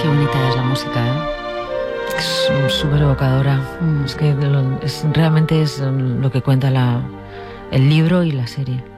Qué bonita es la música, ¿eh? Es súper evocadora. Es que realmente es lo que cuenta el libro y la serie.